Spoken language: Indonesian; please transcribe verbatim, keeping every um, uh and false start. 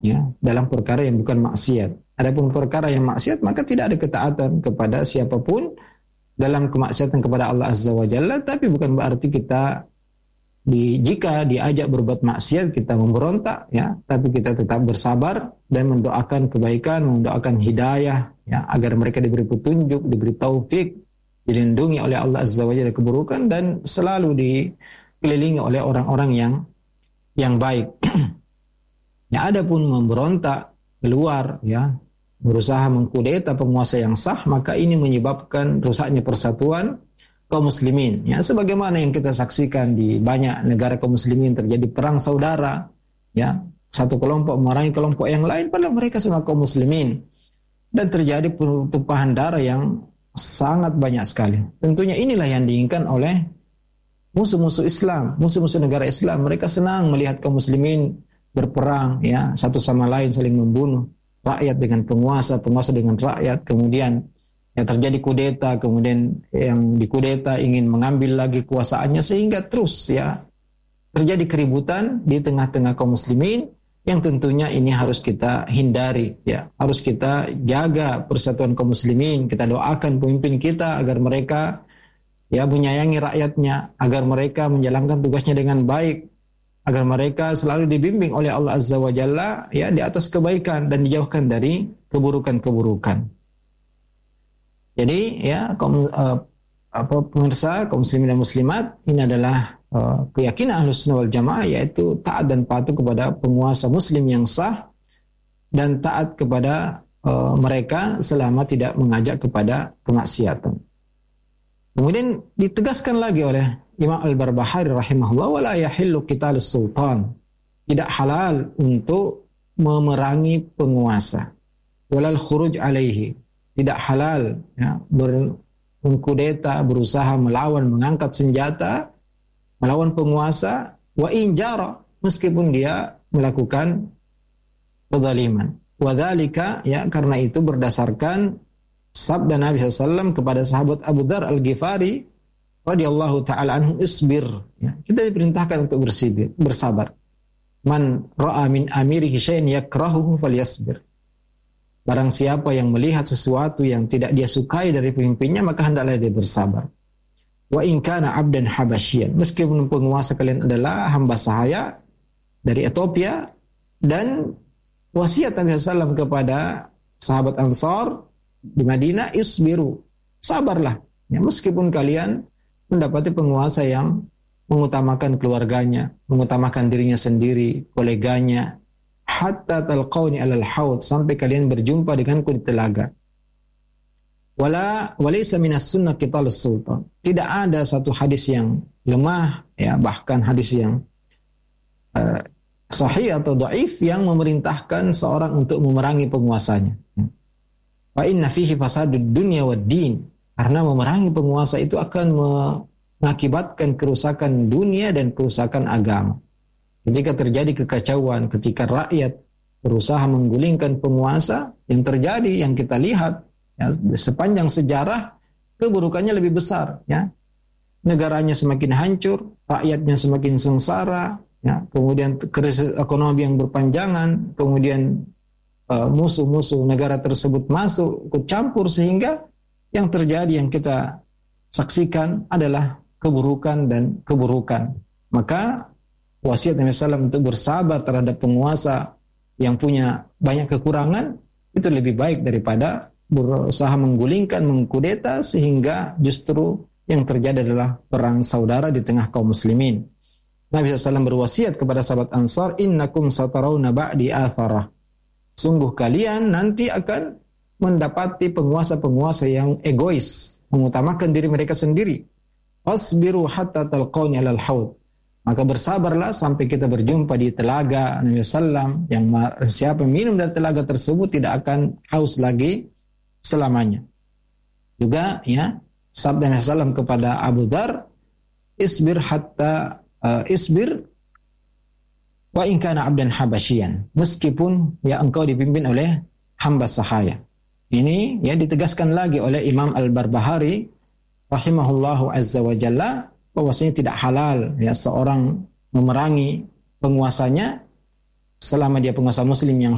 ya dalam perkara yang bukan maksiat. Adapun perkara yang maksiat maka tidak ada ketaatan kepada siapapun dalam kemaksiatan kepada Allah Azza wa Jalla, tapi bukan berarti kita di, jika diajak berbuat maksiat kita memberontak, ya, tapi kita tetap bersabar dan mendoakan kebaikan, mendoakan hidayah, ya, agar mereka diberi petunjuk, diberi taufik, dilindungi oleh Allah Azza wa Jalla keburukan dan selalu dikelilingi oleh orang-orang yang yang baik. Ya, adapun memberontak keluar, ya, berusaha mengkudeta penguasa yang sah, maka ini menyebabkan rusaknya persatuan kaum muslimin. Ya, sebagaimana yang kita saksikan di banyak negara kaum muslimin terjadi perang saudara, ya, satu kelompok memerangi kelompok yang lain padahal mereka semua kaum muslimin, dan terjadi pertumpahan darah yang sangat banyak sekali. Tentunya inilah yang diinginkan oleh musuh-musuh Islam, musuh-musuh negara Islam. Mereka senang melihat kaum muslimin berperang, ya, satu sama lain saling membunuh, rakyat dengan penguasa, penguasa dengan rakyat, kemudian ya terjadi kudeta, kemudian yang dikudeta ingin mengambil lagi kuasaannya, sehingga terus ya terjadi keributan di tengah-tengah kaum muslimin yang tentunya ini harus kita hindari, ya, harus kita jaga persatuan kaum muslimin. Kita doakan pemimpin kita agar mereka ya menyayangi rakyatnya, agar mereka menjalankan tugasnya dengan baik, agar mereka selalu dibimbing oleh Allah Azza wa Jalla, ya, di atas kebaikan dan dijauhkan dari keburukan-keburukan. Jadi ya kaum uh, apa pemirsa kaum muslimin dan muslimat, ini adalah uh, keyakinan Ahlus Sunnah wal Jamaah, yaitu taat dan patuh kepada penguasa muslim yang sah dan taat kepada uh, mereka selama tidak mengajak kepada kemaksiatan. Kemudian ditegaskan lagi oleh Imam Al-Barbahari rahimahullah, wala yahillu qitalus sultan. Tidak halal untuk memerangi penguasa. Walal khuruj alaihi. Tidak halal ya, berkudeta, berusaha melawan, mengangkat senjata, melawan penguasa, wa injara, meskipun dia melakukan kezaliman. Wa dzalika, ya, karena itu berdasarkan sabda Nabi shallallahu alaihi wasallam kepada sahabat Abu Dzar Al-Ghifari radhiyallahu taala anhu, isbir, ya, kita diperintahkan untuk bersibir, bersabar. Man ra'a min amirihi syai'an yakrahuhu falyasbir. Barang siapa yang melihat sesuatu yang tidak dia sukai dari pemimpinnya, maka hendaklah dia bersabar. Wa in kana 'abdan habasyian, meskipun penguasa kalian adalah hamba sahaya dari Ethiopia. Dan wasiat Nabi shallallahu alaihi wasallam kepada sahabat Ansar di Madinah, isbiru, sabarlah, ya, meskipun kalian mendapati penguasa yang mengutamakan keluarganya, mengutamakan dirinya sendiri, koleganya, hatta talqauni alal haud, sampai kalian berjumpa denganku di telaga. Wala walaysa minas sunnah qitalus sultan. Tidak ada satu hadis yang lemah, ya, bahkan hadis yang uh, sahih atau dhaif yang memerintahkan seorang untuk memerangi penguasanya. Wa inna fihi fasadud dunya wad din. Karena memerangi penguasa itu akan mengakibatkan kerusakan dunia dan kerusakan agama. Ketika terjadi kekacauan, ketika rakyat berusaha menggulingkan penguasa, yang terjadi, yang kita lihat, ya, sepanjang sejarah, keburukannya lebih besar. Ya. Negaranya semakin hancur, rakyatnya semakin sengsara, ya. Kemudian krisis ekonomi yang berpanjangan, kemudian uh, musuh-musuh negara tersebut masuk, ikut campur, sehingga yang terjadi, yang kita saksikan adalah keburukan dan keburukan. Maka wasiat Nabi sallallahu alaihi wasallam untuk bersabar terhadap penguasa yang punya banyak kekurangan itu lebih baik daripada berusaha menggulingkan, mengkudeta, sehingga justru yang terjadi adalah perang saudara di tengah kaum muslimin. Nabi sallallahu alaihi wasallam berwasiat kepada sahabat Ansar, innakum satarawna ba'di atharah. Sungguh kalian nanti akan mendapati penguasa-penguasa yang egois, mengutamakan diri mereka sendiri. Fasbiru hatta talqauni alal haud. Maka bersabarlah sampai kita berjumpa di telaga Nabi sallallahu alaihi wasallam, yang siapa minum dari telaga tersebut tidak akan haus lagi selamanya. Juga, ya, sabda Nabi sallallahu alaihi wasallam kepada Abu Dzar, isbir hatta uh, isbir wa in kana 'abdan habasyian. Meskipun ya engkau dipimpin oleh hamba sahaya. Ini ya ditegaskan lagi oleh Imam Al-Barbahari rahimahullahu azza wa jalla, bahwasanya tidak halal ya seorang memerangi penguasanya selama dia penguasa muslim yang